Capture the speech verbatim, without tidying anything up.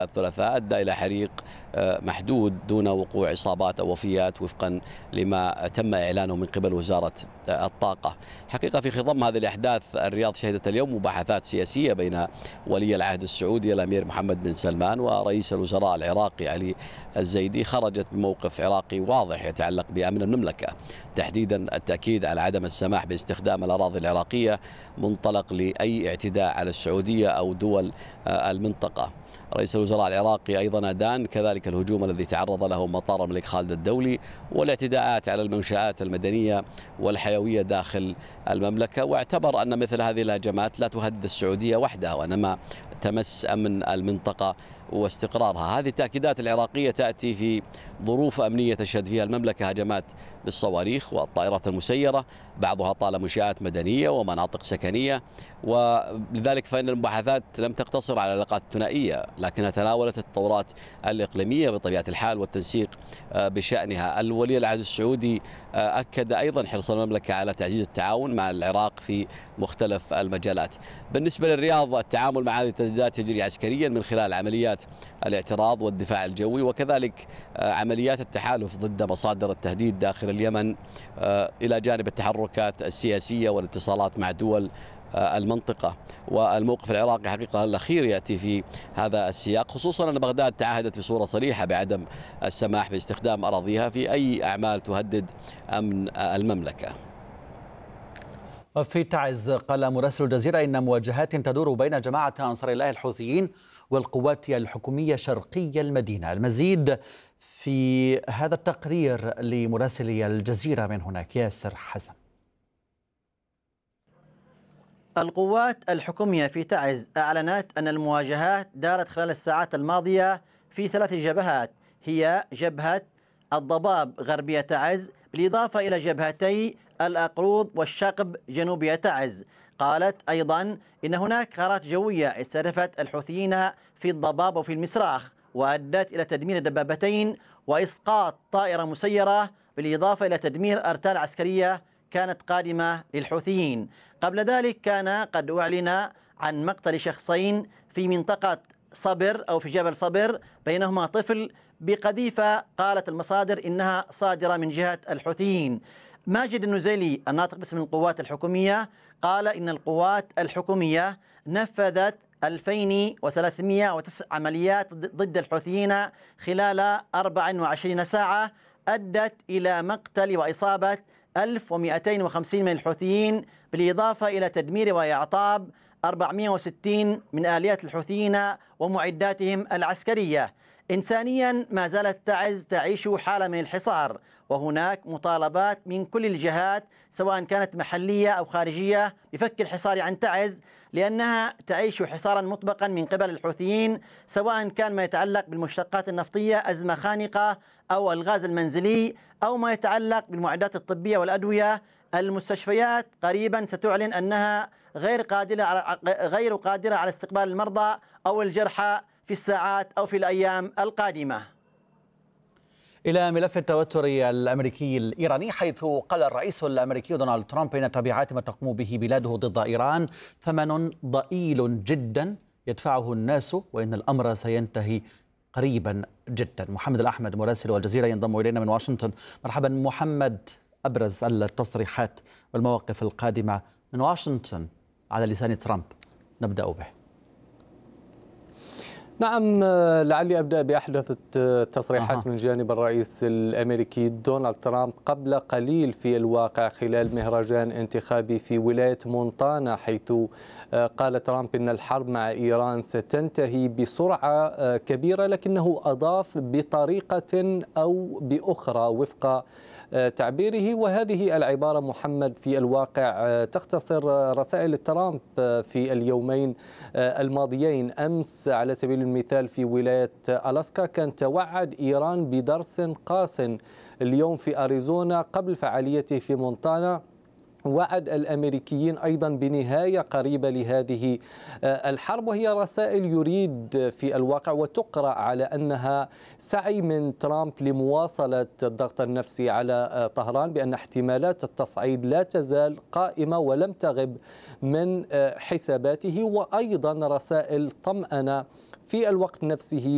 الثلاثاء أدى إلى حريق محدود دون وقوع إصابات أو وفيات وفقا لما تم إعلانه من قبل وزارة الطاقة. حقيقة في خضم هذه الأحداث الرياض شهدت اليوم مباحثات سياسية بين ولي العهد السعودي الأمير محمد بن سلمان ورئيس الوزراء العراقي علي الزيدي، خرجت بموقف عراقي واضح يتعلق بأمن المملكة، تحديدا التأكيد على عدم السماح باستخدام الأراضي العراقية منطلق لأي اعتداء على السعودية أو دول المنطقة. رئيس الوزراء العراقي أيضا أدان كذلك الهجوم الذي تعرض له مطار الملك خالد الدولي والاعتداءات على المنشآت المدنية والحيوية داخل المملكة، واعتبر أن مثل هذه الهجمات لا تهدد السعودية وحدها وإنما تمس أمن المنطقة واستقرارها. هذه التأكيدات العراقية تأتي في ظروف أمنية تشهد فيها المملكة هجمات بالصواريخ والطائرات المسيرة، بعضها طال منشآت مدنية ومناطق سكنية، ولذلك فإن المباحثات لم تقتصر على العلاقات الثنائية لكنها تناولت التطورات الإقليمية بطبيعة الحال والتنسيق بشأنها. الولي العهد السعودي أكد أيضا حرص المملكة على تعزيز التعاون مع العراق في مختلف المجالات. بالنسبة للرياض، التعامل مع هذه التهديدات يجري عسكريا من خلال عمليات الاعتراض والدفاع الجوي، وكذلك عمليات التحالف ضد مصادر التهديد داخل اليمن، إلى جانب التحركات السياسية والاتصالات مع دول المنطقة. والموقف العراقي حقيقة الأخير يأتي في هذا السياق، خصوصا أن بغداد تعهدت بصورة صريحة بعدم السماح باستخدام أراضيها في أي أعمال تهدد أمن المملكة. في تعز، قال مراسل الجزيرة إن مواجهات تدور بين جماعة أنصار الله الحوثيين والقوات الحكومية شرقي المدينة. المزيد في هذا التقرير لمراسل الجزيرة من هناك ياسر حسن. القوات الحكومية في تعز أعلنت أن المواجهات دارت خلال الساعات الماضية في ثلاث جبهات، هي جبهة الضباب غربية تعز بالإضافة إلى جبهتي الأقروض والشقب جنوبية تعز. قالت أيضا إن هناك غارات جوية استهدفت الحوثيين في الضباب وفي المسراخ وأدت إلى تدمير دبابتين وإسقاط طائرة مسيرة بالإضافة إلى تدمير أرتال عسكرية كانت قادمة للحوثيين. قبل ذلك كان قد أعلن عن مقتل شخصين في منطقة صبر أو في جبل صبر، بينهما طفل بقذيفة قالت المصادر إنها صادرة من جهة الحوثيين. ماجد النزيلي الناطق باسم القوات الحكومية قال إن القوات الحكومية نفذت ألفين وثلاثمئة وتسع عمليات ضد الحوثيين خلال أربع وعشرين ساعة أدت إلى مقتل وإصابة ألف ومئتين وخمسين من الحوثيين، بالإضافة إلى تدمير وإعطاب أربعمئة وستين من آليات الحوثيين ومعداتهم العسكرية. إنسانيا ما زالت تعز تعيش حالة من الحصار، وهناك مطالبات من كل الجهات سواء كانت محلية أو خارجية بفك الحصار عن تعز، لأنها تعيش حصارا مطبقا من قبل الحوثيين، سواء كان ما يتعلق بالمشتقات النفطية أزمة خانقة أو الغاز المنزلي أو ما يتعلق بالمعدات الطبية والأدوية. المستشفيات قريبا ستعلن أنها غير قادرة على غير قادرة على استقبال المرضى أو الجرحى في الساعات أو في الأيام القادمة. إلى ملف التوتر الأمريكي الإيراني، حيث قال الرئيس الأمريكي دونالد ترامب إن تبعات ما تقوم به بلاده ضد إيران ثمن ضئيل جدا يدفعه الناس، وإن الأمر سينتهي قريبا جدا. محمد الأحمد مراسل الجزيرة ينضم إلينا من واشنطن. مرحبا محمد، أبرز التصريحات والمواقف القادمة من واشنطن على لسان ترامب نبدأ به. نعم، لعلي أبدأ بأحدث التصريحات من جانب الرئيس الأمريكي دونالد ترامب قبل قليل في الواقع خلال مهرجان انتخابي في ولاية مونتانا، حيث قال ترامب إن الحرب مع إيران ستنتهي بسرعة كبيرة، لكنه أضاف بطريقة أو بأخرى وفق تعبيره. وهذه العبارة محمد في الواقع تختصر رسائل ترامب في اليومين الماضيين. أمس على سبيل المثال في ولاية ألاسكا كان توعد إيران بدرس قاس، اليوم في أريزونا قبل فعاليته في مونتانا وعد الأمريكيين أيضا بنهاية قريبة لهذه الحرب. وهي رسائل يريد في الواقع وتقرأ على أنها سعي من ترامب لمواصلة الضغط النفسي على طهران بأن احتمالات التصعيد لا تزال قائمة ولم تغب من حساباته، وأيضا رسائل طمأنة في الوقت نفسه